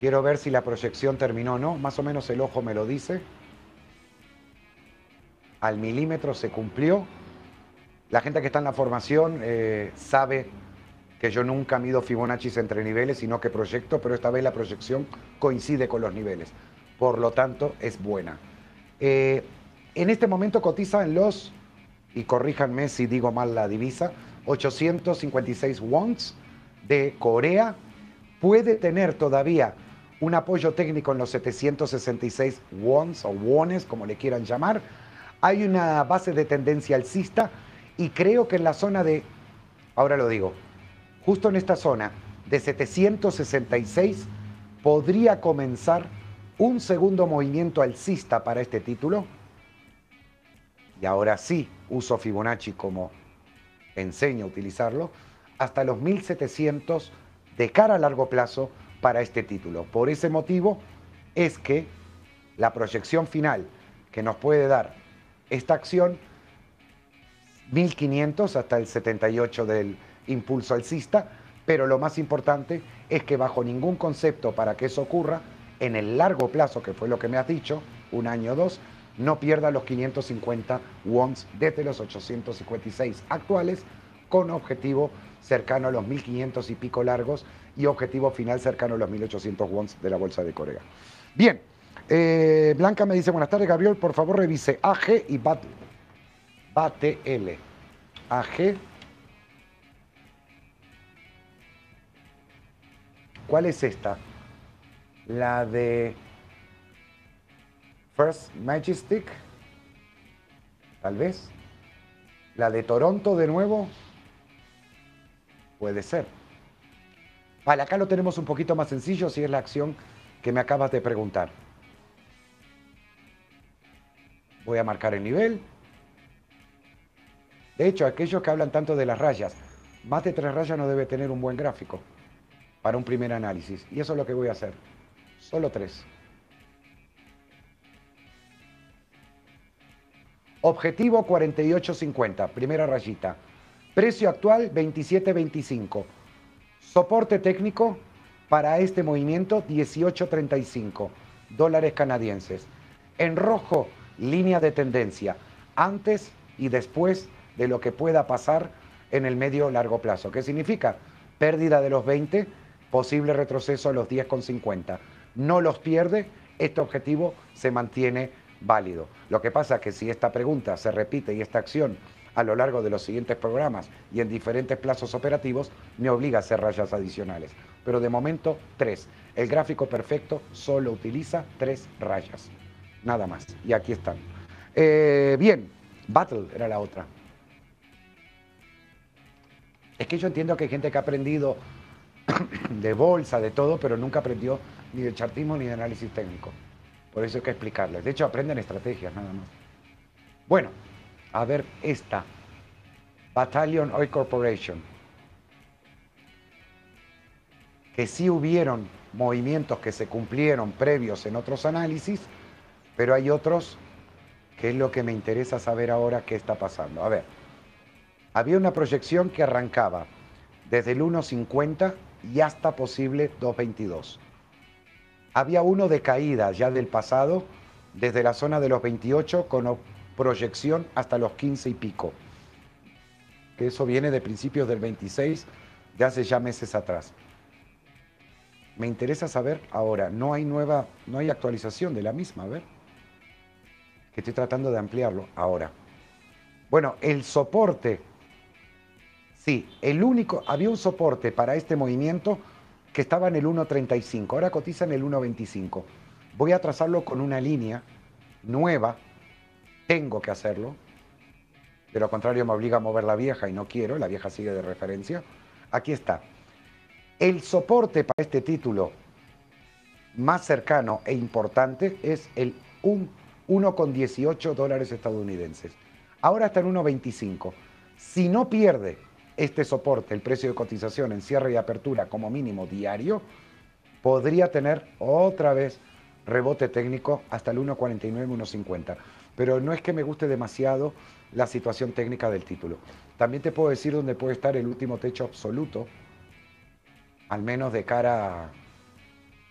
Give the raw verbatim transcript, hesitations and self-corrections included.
Quiero ver si la proyección terminó o no. Más o menos el ojo me lo dice. Al milímetro se cumplió. La gente que está en la formación eh, sabe que yo nunca mido Fibonacci entre niveles, sino que proyecto, pero esta vez la proyección coincide con los niveles. Por lo tanto, es buena. Eh, en este momento cotiza en los, y corríjanme si digo mal la divisa, ochocientos cincuenta y seis wons de Corea. Puede tener todavía un apoyo técnico en los setecientos sesenta y seis wons o wones, como le quieran llamar. Hay una base de tendencia alcista y creo que en la zona de, ahora lo digo, justo en esta zona de setecientos sesenta y seis podría comenzar un segundo movimiento alcista para este título. Y ahora sí uso Fibonacci como enseño a utilizarlo, hasta los mil setecientos de cara a largo plazo para este título. Por ese motivo es que la proyección final que nos puede dar esta acción, mil quinientos hasta el setenta y ocho del impulso alcista, pero lo más importante es que bajo ningún concepto para que eso ocurra, en el largo plazo, que fue lo que me has dicho, un año o dos, no pierda los quinientos cincuenta wons desde los ochocientos cincuenta y seis actuales, con objetivo cercano a los mil quinientos y pico largos y objetivo final cercano a los mil ochocientos wons de la Bolsa de Corea. Bien, eh, Blanca me dice, buenas tardes, Gabriel, por favor revise A G y B A T L. B A T L. A G. ¿Cuál es esta? La de First Majestic, tal vez. La de Toronto de nuevo, puede ser. Vale, acá lo tenemos un poquito más sencillo si es la acción que me acabas de preguntar. Voy a marcar el nivel. De hecho, aquellos que hablan tanto de las rayas, más de tres rayas no debe tener un buen gráfico para un primer análisis. Y eso es lo que voy a hacer. Solo tres. Objetivo cuarenta y ocho cincuenta, primera rayita. Precio actual veintisiete veinticinco. Soporte técnico para este movimiento dieciocho treinta y cinco dólares canadienses. En rojo, línea de tendencia, antes y después de lo que pueda pasar en el medio largo plazo. ¿Qué significa? Pérdida de los veinte, posible retroceso a los diez con cincuenta. No los pierde, este objetivo se mantiene válido. Lo que pasa es que si esta pregunta se repite y esta acción a lo largo de los siguientes programas y en diferentes plazos operativos, me obliga a hacer rayas adicionales. Pero de momento, tres. El gráfico perfecto solo utiliza tres rayas. Nada más. Y aquí están. Eh, bien, Battle era la otra. Es que yo entiendo que hay gente que ha aprendido de bolsa, de todo, pero nunca aprendió ni de chartismo ni de análisis técnico. Por eso hay que explicarles. De hecho, aprenden estrategias nada más. Bueno, a ver esta. Battalion Oil Corporation. Que sí hubieron movimientos que se cumplieron previos en otros análisis, pero hay otros que es lo que me interesa saber ahora qué está pasando. A ver, había una proyección que arrancaba desde el uno cincuenta y hasta posible dos veintidós. Había uno de caída ya del pasado, desde la zona de los veintiocho, con proyección hasta los quince y pico. Que eso viene de principios del veintiséis, de hace ya meses atrás. Me interesa saber ahora, no hay nueva, no hay actualización de la misma, a ver. Que estoy tratando de ampliarlo ahora. Bueno, el soporte, sí, el único, había un soporte para este movimiento que estaba en el uno treinta y cinco, ahora cotiza en el uno veinticinco. Voy a trazarlo con una línea nueva, tengo que hacerlo, de lo contrario me obliga a mover la vieja y no quiero, la vieja sigue de referencia. Aquí está. El soporte para este título más cercano e importante es el uno con dieciocho dólares estadounidenses. Ahora está en uno veinticinco. Si no pierde este soporte, el precio de cotización en cierre y apertura como mínimo diario, podría tener otra vez rebote técnico hasta el uno cuarenta y nueve, uno cincuenta. Pero no es que me guste demasiado la situación técnica del título. También te puedo decir dónde puede estar el último techo absoluto, al menos de cara